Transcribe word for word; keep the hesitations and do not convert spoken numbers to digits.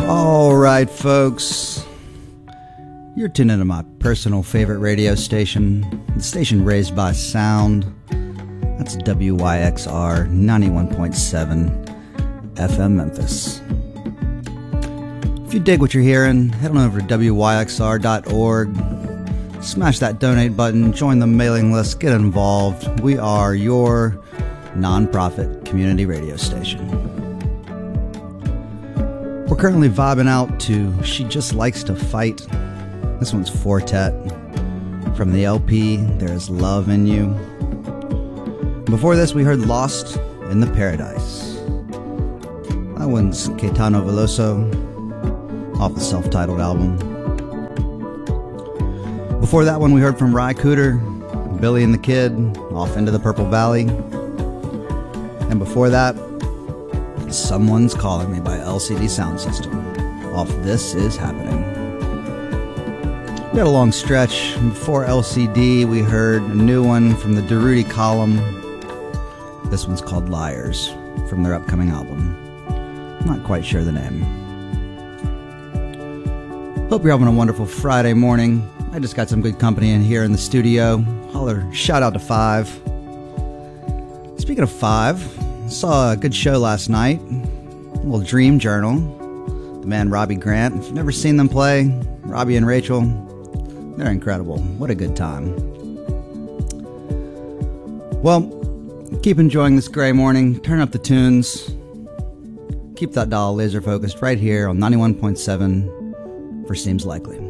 All right, folks. You're tuned into my personal favorite radio station, the station raised by sound. That's W Y X R ninety-one point seven F M Memphis. If you dig what you're hearing, head on over to W Y X R dot org. Smash that donate button, join the mailing list, get involved. We are your nonprofit community radio station. We're currently vibing out to She Just Likes to Fight. This one's Fortet from the L P There's Love in You. Before this, we heard Lost in the Paradise. That one's Caetano Veloso off the self-titled album. Before that one, we heard from Ry Cooder, Billy and the Kid, off Into the Purple Valley. And before that, Someone's Calling Me by L C D Sound System, off This Is Happening. We had a long stretch. Before L C D, we heard a new one from the Durruti Column. This one's called Liars, from their upcoming album. Not quite sure the name. Hope you're having a wonderful Friday morning. I just got some good company in here in the studio. Holler, shout out to Five. Speaking of Five, saw a good show last night. A little Dream Journal. The man Robbie Grant. If you've never seen them play, Robbie and Rachel, they're incredible. What a good time. Well, keep enjoying this gray morning. Turn up the tunes. Keep that dial laser focused right here on ninety-one point seven for Seems Likely.